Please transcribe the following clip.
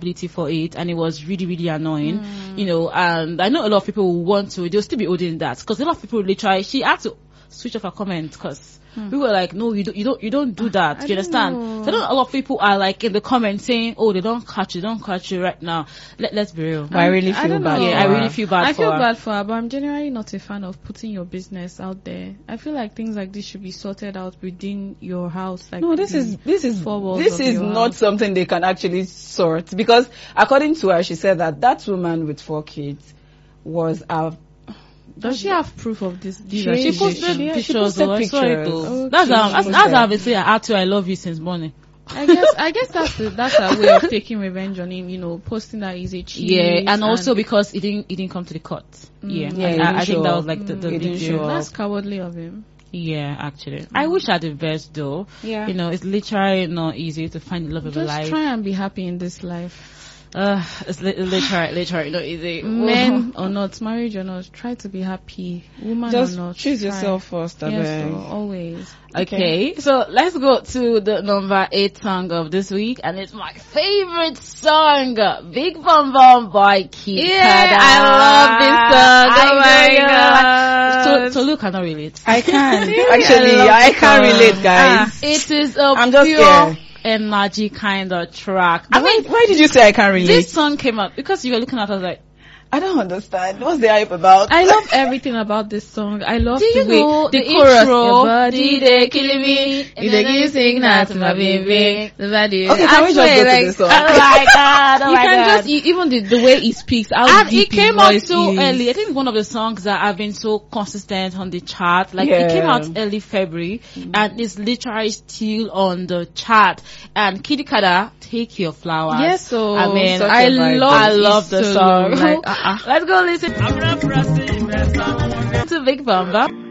ability for it, and it was really, really annoying, you know. And I know a lot of people will want to, they'll still be holding that, because a lot of people really try. She had to switch off her comment because we were like, no, you don't do that. Do you understand? So I know a lot of people are like in the comments saying, oh, they don't catch you right now. Let's be real. But I really feel bad. Yeah, I really feel bad. I feel bad for her, but I'm generally not a fan of putting your business out there. I feel like things like this should be sorted out within your house. Like, no, this is not house. something they can actually sort, because according to her, she said that woman with 4 kids was a. Does she have proof of this? She posted pictures. Pictures. Okay. That's how I say I love you since morning. I guess that's her way of taking revenge on him. You know, posting that he's a cheat. Yeah, and also because he didn't come to the court. I think that was like the big deal. That's cowardly of him. Yeah, actually. I wish her the best though. Yeah. You know, it's literally not easy to find the love of your life. Just try and be happy in this life. It's literally not easy. Men or not, marriage or not, try to be happy. Woman just or not, choose yourself first. Yes, so, always. Okay, so let's go to the number 8 song of this week, and it's my favorite song, Big Bum Bum by Kid Kada. I love this song. Oh my god. So Tolu cannot relate. I can actually. I can't relate, guys. It is I'm just pure here. energy kind of track. Why did you say I can't relate? This song came out because you were looking at us like, I don't understand. What's the hype about? I love everything about this song. I love the chorus. Intro, Your body, they killing me. If they give signal to my baby. Okay, can we just go to this song? Oh my god, you can just, even the way he speaks, how and deep it came his out voice so is. early. I think it's one of the songs that have been so consistent on the chart. Like it came out early February, and it's literally still on the chart. And Kid Kada, Take Your Flowers. Yes, so I mean, I love the solo. song. Like, Let's go listen to Big Bamba.